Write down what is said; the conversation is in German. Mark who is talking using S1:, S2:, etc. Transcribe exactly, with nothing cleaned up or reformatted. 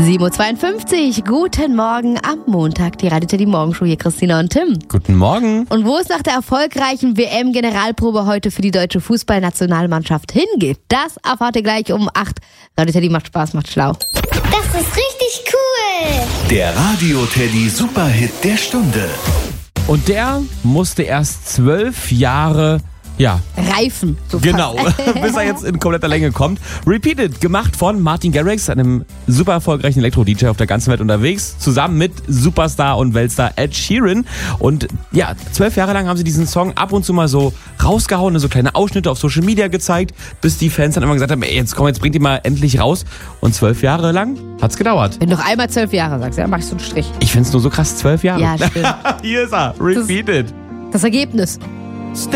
S1: sieben Uhr zweiundfünfzig, guten Morgen am Montag. Die Radio Teddy Morgenshow, hier Christina und Tim.
S2: Guten Morgen.
S1: Und wo es nach der erfolgreichen W M-Generalprobe heute für die deutsche Fußballnationalmannschaft hingeht, das erfahrt ihr gleich um acht. Radio Teddy macht Spaß, macht schlau.
S3: Das ist richtig cool.
S4: Der Radio Teddy Superhit der Stunde.
S2: Und der musste erst zwölf Jahre, ja,
S1: Reifen. So
S2: genau, bis er jetzt in kompletter Länge kommt. Repeated, gemacht von Martin Garrix, einem super erfolgreichen Elektro-D J auf der ganzen Welt unterwegs, zusammen mit Superstar und Weltstar Ed Sheeran. Und ja, zwölf Jahre lang haben sie diesen Song ab und zu mal so rausgehauen, so kleine Ausschnitte auf Social Media gezeigt, bis die Fans dann immer gesagt haben, ey, jetzt komm, jetzt bringt die mal endlich raus. Und zwölf Jahre lang hat's gedauert.
S1: Wenn du noch einmal zwölf Jahre sagst, ja, mach ich so einen Strich.
S2: Ich find's nur so krass, zwölf Jahre.
S1: Ja, stimmt.
S2: Hier ist er, Repeated.
S1: Das Ergebnis.